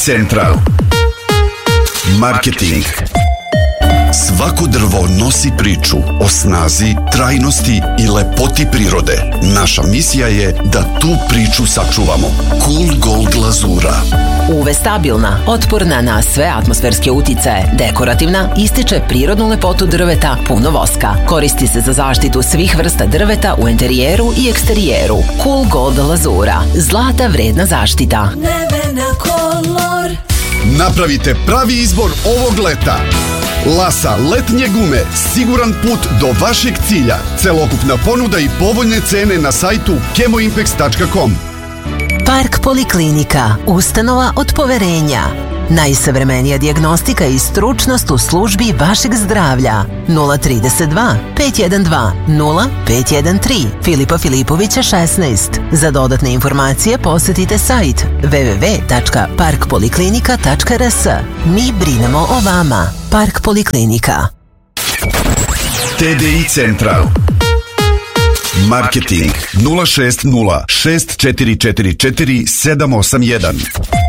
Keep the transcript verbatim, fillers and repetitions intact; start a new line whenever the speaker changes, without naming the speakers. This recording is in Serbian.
Central. Marketing. Svako drvo nosi priču o snazi, trajnosti i lepoti prirode. Naša misija je da tu priču sačuvamo. Cool Gold glazura.
U V stabilna, otporna na sve atmosferske uticaje, dekorativna, ističe prirodnu lepotu drveta, puno voska. Koristi se za zaštitu svih vrsta drveta u interijeru i eksterijeru. Cool Gold glazura. Zlata vredna zaštita.
Nevena kolor.
Napravite pravi izbor ovog leta. Lasa letnje gume, siguran put do vašeg cilja. Celokupna ponuda i povoljne cene na sajtu kemoimpex tačka com.
Park Poliklinika, ustanova od poverenja. Najsavremenija dijagnostika i stručnost u službi vašeg zdravlja. nula tri dva, pet jedan dva, nula pet jedan tri, Filipa Filipovića šesnaest. Za dodatne informacije posetite sajt w w w tačka park poliklinika tačka r s. Mi brinemo o vama. Park Poliklinika.
T D I Central. Marketing nula šest nula šest četiri četiri četiri sedam osam jedan.